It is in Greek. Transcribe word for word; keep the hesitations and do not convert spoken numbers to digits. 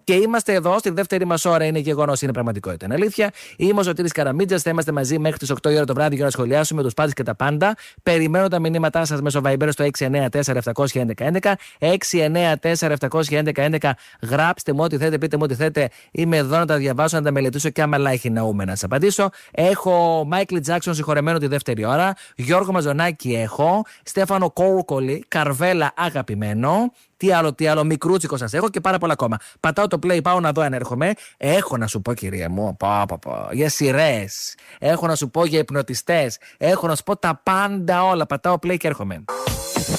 Και είμαστε εδώ στη δεύτερη μας ώρα. Είναι γεγονός, είναι πραγματικότητα. Είναι αλήθεια. Είμαι ο Σωτήρης Καραμίτζας. Θα είμαστε μαζί μέχρι τις οκτώ η ώρα το βράδυ για να σχολιάσουμε τους πάντες και τα πάντα. Περιμένω τα μηνύματά σας μέσω Viber στο έξι εννιά τέσσερα επτά ένα ένα ένα. έξι εννιά τέσσερα επτά ένα ένα. Γράψτε μου ό,τι θέλετε, πείτε μου ό,τι θέλετε. Είμαι εδώ να τα διαβάσω, να τα μελετήσω και άμα λάχει ναούμε να σας απαντήσω. Έχω Μάικλ Τζάκσον συγχωρεμένο τη δεύτερη ώρα. Γιώργο Μαζονάκη έχω. Στέφανο Κόρκολη. Καρβέλα αγαπημένο. Τι άλλο, τι άλλο, μικρούτσικο σας έχω και πάρα πολλά ακόμα. Πατάω το play, πάω να δω αν έρχομαι. Έχω να σου πω, κυρία μου, πω, πω, πω, για σειρές. Έχω να σου πω για υπνοτιστές. Έχω να σου πω τα πάντα όλα. Πατάω play και έρχομαι.